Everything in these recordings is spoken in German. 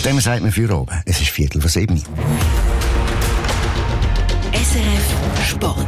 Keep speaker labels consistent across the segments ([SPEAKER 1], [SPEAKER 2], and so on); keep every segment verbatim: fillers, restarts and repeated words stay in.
[SPEAKER 1] Dann sagt man für oben. Es ist Viertel vor sieben.
[SPEAKER 2] S R F Sport.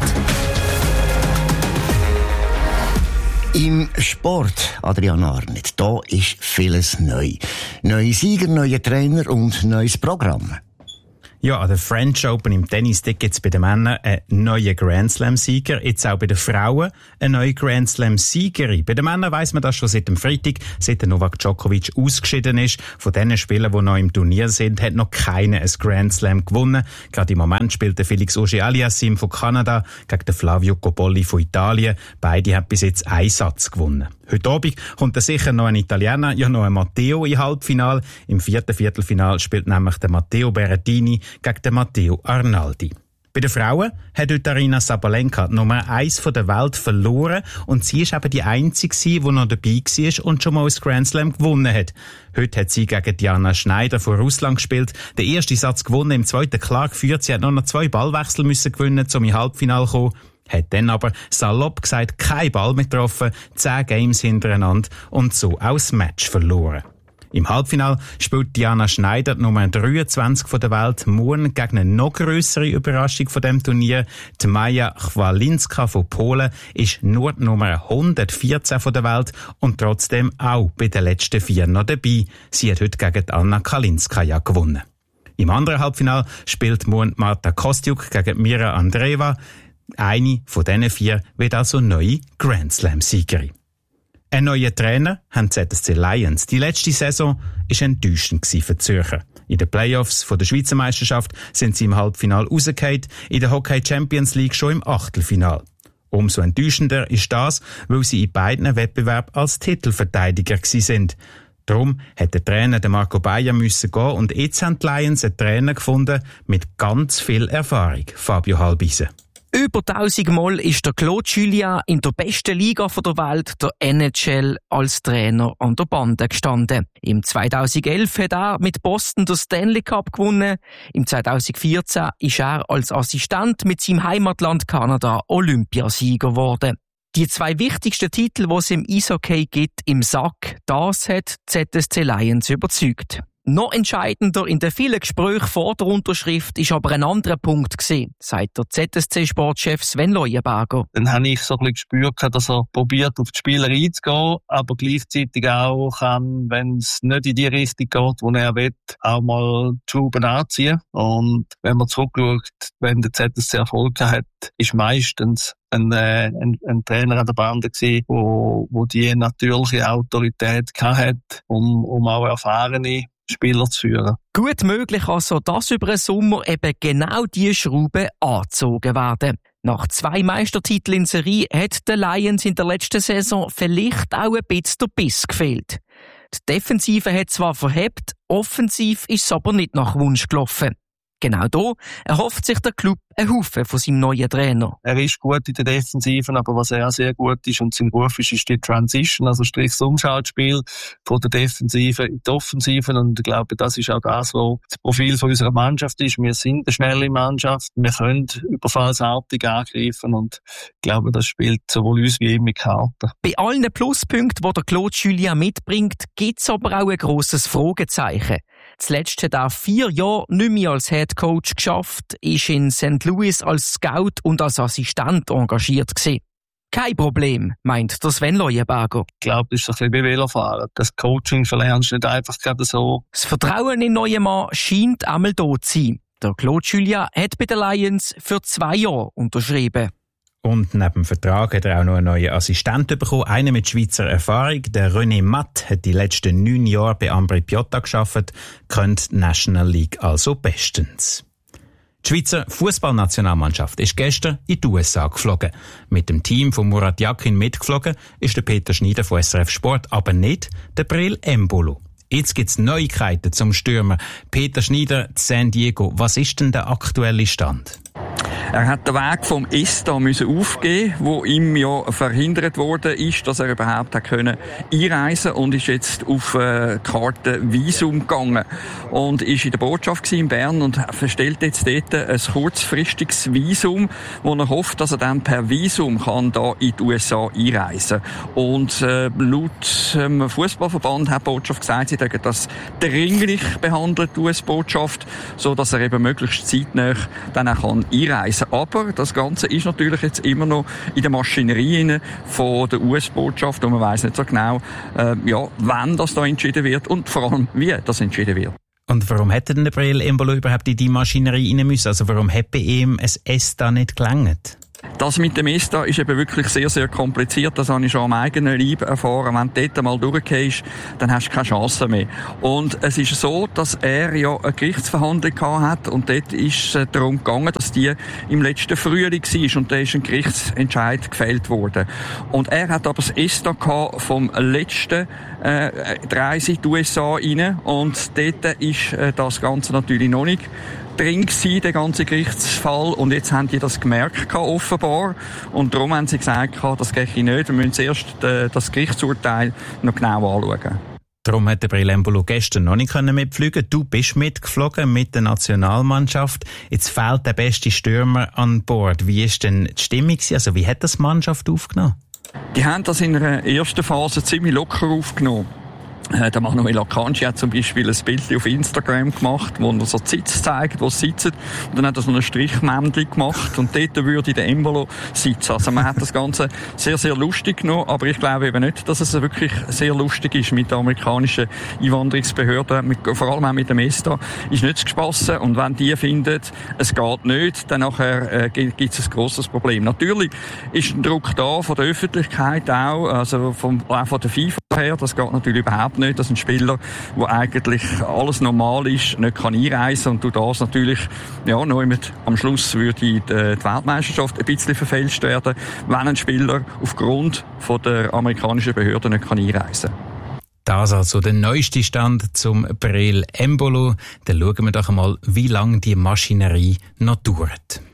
[SPEAKER 1] Im Sport, Adrian Arnett, da ist vieles neu. Neue Sieger, neue Trainer und neues Programm.
[SPEAKER 3] Ja, an der French Open im Tennis gibt es bei den Männern einen neuen Grand Slam-Sieger. Jetzt auch bei den Frauen eine neue Grand Slam-Siegerin. Bei den Männern weiss man das schon seit dem Freitag, seit der Novak Djokovic ausgeschieden ist. Von den Spielern, die noch im Turnier sind, hat noch keiner ein Grand Slam gewonnen. Gerade im Moment spielt der Felix Auger-Aliassime von Kanada gegen den Flavio Cobolli von Italien. Beide haben bis jetzt einen Satz gewonnen. Heute Abend kommt sicher noch ein Italiener, ja noch ein Matteo im Halbfinale. Im vierten Viertelfinale spielt nämlich der Matteo Berrettini gegen den Matteo Arnaldi. Bei den Frauen hat heute Aryna Sabalenka Nummer eins von der Welt verloren und sie ist eben die einzige, die noch dabei war und schon mal ein Grand Slam gewonnen hat. Heute hat sie gegen Diana Schneider von Russland gespielt, den ersten Satz gewonnen, im zweiten klar geführt. Sie hat nur noch zwei Ballwechsel müssen gewinnen, um ins Halbfinale zu kommen. Hat dann aber salopp gesagt kein Ball mehr getroffen, zehn Games hintereinander und so auch das Match verloren. Im Halbfinale spielt Diana Schneider, Nummer dreiundzwanzig von der Welt, morgen gegen eine noch grössere Überraschung von dem Turnier. Die Maja Chwalinska von Polen ist nur die Nummer hundertvierzehn von der Welt und trotzdem auch bei den letzten vier noch dabei. Sie hat heute gegen Anna Kalinskaja gewonnen. Im anderen Halbfinale spielt morgen Marta Kostyuk gegen Mira Andreeva. Eine von diesen vier wird also neue Grand Slam-Siegerin. Ein neuer Trainer haben die Z S C Lions. Die letzte Saison war enttäuschend für die Zürcher. In den Playoffs von der Schweizer Meisterschaft sind sie im Halbfinale rausgefallen, in der Hockey Champions League schon im Achtelfinale. Umso enttäuschender ist das, weil sie in beiden Wettbewerben als Titelverteidiger sind. Darum hat der Trainer der Marco Bayer müssen gehen und jetzt haben die Lions einen Trainer gefunden mit ganz viel Erfahrung. Fabio Halbise.
[SPEAKER 4] Über tausend Mal ist der Claude Julien in der besten Liga der Welt, der N H L, als Trainer an der Bande gestanden. Im zweitausendelf hat er mit Boston den Stanley Cup gewonnen. Im zweitausendvierzehn ist er als Assistent mit seinem Heimatland Kanada Olympiasieger geworden. Die zwei wichtigsten Titel, die es im Eishockey gibt, im Sack, das hat die Z S C Lions überzeugt. Noch entscheidender in den vielen Gesprächen vor der Unterschrift ist aber ein anderer Punkt gewesen, sagt der Z S C-Sportchef Sven Leuenberger.
[SPEAKER 5] Dann habe ich so ein bisschen gespürt, dass er probiert, auf die Spieler einzugehen, aber gleichzeitig auch kann, wenn es nicht in die Richtung geht, wo er will, auch mal die Schrauben anziehen. Und wenn man zurückschaut, wenn der Z S C Erfolg hat, ist meistens ein, äh, ein, ein Trainer an der Bande gewesen, wo, wo die natürliche Autorität hatte, um, um auch erfahrene Spieler zu führen.
[SPEAKER 4] Gut möglich also, dass über den Sommer eben genau diese Schrauben angezogen werden. Nach zwei Meistertiteln in Serie hat den Lions in der letzten Saison vielleicht auch ein bisschen der Biss gefehlt. Die Defensive hat zwar verhebt, offensiv ist es aber nicht nach Wunsch gelaufen. Genau da erhofft sich der Club einen Haufen von seinem neuen Trainer.
[SPEAKER 5] Er ist gut in der Defensiven, aber was er sehr gut ist und sein Ruf ist, ist die Transition, also sprich das Umschaltspiel von der Defensive in die Offensiven. Und ich glaube, das ist auch das, was das Profil von unserer Mannschaft ist. Wir sind eine schnelle Mannschaft, wir können überfallsartig angreifen und ich glaube, das spielt sowohl uns wie ihm mit Karten.
[SPEAKER 4] Bei allen Pluspunkten, die der Claude Julien mitbringt, gibt es aber auch ein grosses Fragezeichen. Zuletzt hat er vier Jahre nicht mehr als Head Coach geschafft, ist in Sankt Louis als Scout und als Assistent engagiert gewesen. Kein Problem, meint der Sven Leuenberger.
[SPEAKER 5] Ich glaube, das ist ein bisschen wie Velofahren. Das Coaching verlernst du nicht einfach gerade so.
[SPEAKER 4] Das Vertrauen in den neuen Mann scheint einmal da zu sein. Der Claude Julien hat bei den Lions für zwei Jahre unterschrieben.
[SPEAKER 3] Und neben dem Vertrag hat er auch noch einen neuen Assistenten bekommen, einen mit Schweizer Erfahrung. Der René Matt hat die letzten neun Jahre bei Ambri Piotta gearbeitet, kennt die National League also bestens. Die Schweizer Fußballnationalmannschaft ist gestern in die U S A geflogen. Mit dem Team von Murat Yakin mitgeflogen ist der Peter Schneider von S R F Sport, aber nicht der Breel Embolo. Jetzt gibt's Neuigkeiten zum Stürmer. Peter Schneider, San Diego. Was ist denn der aktuelle Stand?
[SPEAKER 6] Er hat den Weg vom ESTA müssen aufgeben, wo ihm ja verhindert worden ist, dass er überhaupt hat können einreisen und ist jetzt auf äh, Karte Visum gegangen und ist in der Botschaft in Bern und verstellt jetzt dort ein kurzfristiges Visum, wo er hofft, dass er dann per Visum kann da in die U S A einreisen. Und äh, laut ähm, Fußballverband hat die Botschaft gesagt, sie hätten das dringlich behandelt, die U S-Botschaft, so dass er eben möglichst zeitnah dann auch kann einreisen kann. Aber das Ganze ist natürlich jetzt immer noch in der Maschinerie von der U S-Botschaft und man weiss nicht so genau, äh, ja, wann das da entschieden wird und vor allem, wie das entschieden wird.
[SPEAKER 3] Und warum hätte denn der Breel Embolo überhaupt in die Maschinerie rein müssen? Also warum hätte bei ihm ein ESTA nicht gelangt?
[SPEAKER 6] Das mit dem ESTA ist eben wirklich sehr, sehr kompliziert. Das habe ich schon am eigenen Leib erfahren. Wenn du dort mal durchgehst, dann hast du keine Chance mehr. Und es ist so, dass er ja eine Gerichtsverhandlung gehabt hat und dort ist es darum gegangen, dass die im letzten Frühling war und da ist ein Gerichtsentscheid gefällt worden. Und er hat aber das ESTA gehabt vom letzten äh, Reise in die U S A rein und dort ist äh, das Ganze natürlich noch nicht drin gewesen, der ganze Gerichtsfall. Und jetzt haben die das gemerkt, offenbar. Und darum haben sie gesagt, das gehe ich nicht. Wir müssen zuerst das Gerichtsurteil noch genau anschauen.
[SPEAKER 3] Darum hat der Breel Embolo gestern noch nicht mitfliegen. Du bist mitgeflogen mit der Nationalmannschaft. Jetzt fehlt der beste Stürmer an Bord. Wie ist denn die Stimmung? Also wie hat das die Mannschaft aufgenommen?
[SPEAKER 6] Die haben das in einer ersten Phase ziemlich locker aufgenommen. Der Manuel Akanji hat zum Beispiel ein Bild auf Instagram gemacht, wo er so die Sitz zeigt, wo sie sitzen. Und dann hat er so ein Strichmännchen gemacht und dort würde der Embolo sitzen. Also man hat das Ganze sehr, sehr lustig genommen, aber ich glaube eben nicht, dass es wirklich sehr lustig ist mit der amerikanischen Einwanderungsbehörde, mit, vor allem auch mit dem ESTA, ist nicht zu spassen. Und wenn die finden, es geht nicht, dann nachher äh, gibt es ein grosses Problem. Natürlich ist ein Druck da von der Öffentlichkeit auch, also vom, auch von der FIFA her, das geht natürlich überhaupt nicht, dass ein Spieler, wo eigentlich alles normal ist, nicht kann einreisen und du das natürlich, ja, noch mit, am Schluss würde die, die Weltmeisterschaft ein bisschen verfälscht werden, wenn ein Spieler aufgrund von der amerikanischen Behörde nicht kann einreisen kann.
[SPEAKER 3] Das also der neueste Stand zum Breel Embolo. Dann schauen wir doch einmal, wie lange die Maschinerie noch dauert.